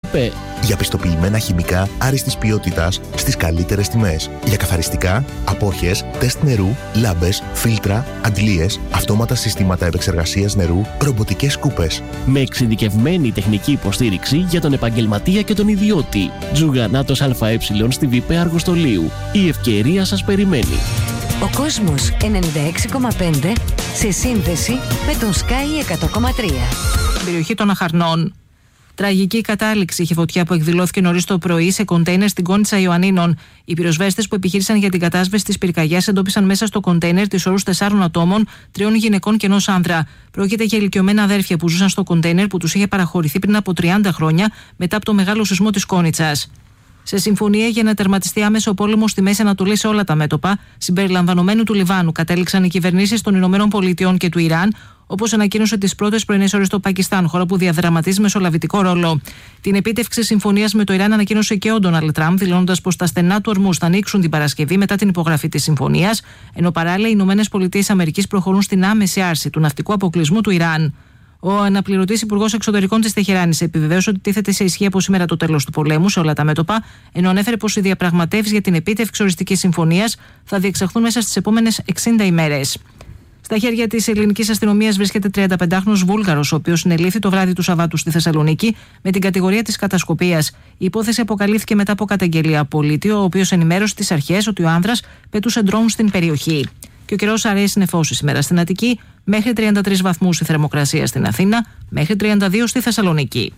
είπε. Για πιστοποιημένα χημικά άριστης ποιότητας στις καλύτερες τιμές. Για καθαριστικά, απόχες, τεστ νερού, λάμπες, φίλτρα, αντλίες, αυτόματα συστήματα επεξεργασίας νερού, ρομποτικές σκούπες. Με εξειδικευμένη τεχνική υποστήριξη για τον επαγγελματία και τον ιδιώτη. Τζουγανάτος ΑΕ στη ΒΠ Αργοστολίου. Η ευκαιρία σας περιμένει. Ο κόσμος 96,5 σε σύνδεση με τον Sky 100,3. Στην περιοχή των Αχαρνών. Τραγική κατάληξη είχε φωτιά που εκδηλώθηκε νωρίς το πρωί σε κοντέινερ στην Κόνιτσα Ιωαννίνων. Οι πυροσβέστες που επιχείρησαν για την κατάσβεση της πυρκαγιάς εντόπισαν μέσα στο κοντέινερ τις όρους 4 ατόμων, 3 γυναικών και 1 άνδρα. Πρόκειται για ηλικιωμένα αδέρφια που ζούσαν στο κοντέινερ που τους είχε παραχωρηθεί πριν από 30 χρόνια μετά από το μεγάλο σεισμό της Κόνιτσας. Σε συμφωνία για να τερματιστεί άμεσο πόλεμο στη Μέση Ανατολή σε όλα τα μέτωπα, συμπεριλαμβανομένου του Λιβάνου, κατέληξαν οι κυβερνήσεις των Ηνωμένων Πολιτειών και του Ιράν, όπως ανακοίνωσε τις πρώτες πρωινές ώρες το Πακιστάν, χώρα που διαδραματίζει μεσολαβητικό ρόλο. Την επίτευξη συμφωνίας με το Ιράν ανακοίνωσε και ο Ντόναλντ Τραμπ, δηλώνοντας πως τα στενά του ορμούς θα ανοίξουν την Παρασκευή μετά την υπογραφή της συμφωνίας, ενώ παράλληλα οι ΗΠΑ προχωρούν στην άμεση άρση του ναυτικού αποκλεισμού του Ιράν. Ο αναπληρωτής Υπουργός Εξωτερικών της Τεχεράνης επιβεβαίωσε ότι τίθεται σε ισχύ από σήμερα το τέλος του πολέμου σε όλα τα μέτωπα, ενώ ανέφερε πως οι διαπραγματεύσεις για την επίτευξη οριστικής συμφωνίας θα διεξαχθούν μέσα στις επόμενες 60 ημέρες. Στα χέρια της ελληνικής αστυνομίας βρίσκεται 35χρονος Βούλγαρος, ο οποίος συνελήφθη το βράδυ του Σαββάτου στη Θεσσαλονίκη με την κατηγορία της κατασκοπίας. Η υπόθεση αποκαλύφθηκε μετά από καταγγελία πολίτη, ο οποίος ενημέρωσε τις αρχές ότι ο άνδρας πετούσε ντρόουν στην περιοχή. Και ο καιρός αρέσει νεφώσεις σήμερα στην Αττική, μέχρι 33 βαθμούς η θερμοκρασία στην Αθήνα, μέχρι 32 στη Θεσσαλονίκη.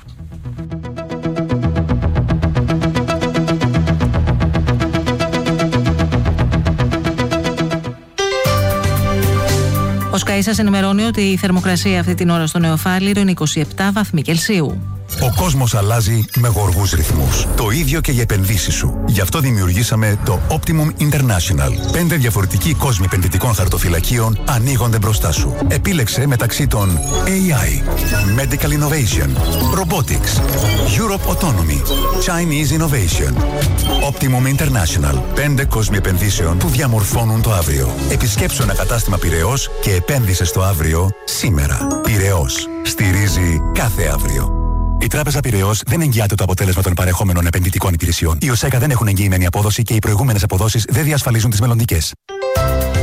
Ο Sky σας ενημερώνει ότι η θερμοκρασία αυτή την ώρα στο Νεοφάλιρο είναι 27 βαθμοί Κελσίου. Ο κόσμος αλλάζει με γοργούς ρυθμούς. Το ίδιο και οι επενδύσεις σου. Γι' αυτό δημιουργήσαμε το Optimum International. 5 διαφορετικοί κόσμοι επενδυτικών χαρτοφυλακίων ανοίγονται μπροστά σου. Επίλεξε μεταξύ των AI, Medical Innovation, Robotics, Europe Autonomy, Chinese Innovation. Optimum International. 5 κόσμοι επενδύσεων που διαμορφώνουν το αύριο. Επισκέψου ένα κατάστημα Πειραιώς και επένδυσε στο αύριο σήμερα. Πειραιώς. Στηρίζει κάθε αύριο. Η Τράπεζα Πειραιώς δεν εγγυάται το αποτέλεσμα των παρεχόμενων επενδυτικών υπηρεσιών. Οι ΟΣΕΚΑ δεν έχουν εγγυημένη απόδοση και οι προηγούμενες αποδόσεις δεν διασφαλίζουν τις μελλοντικές.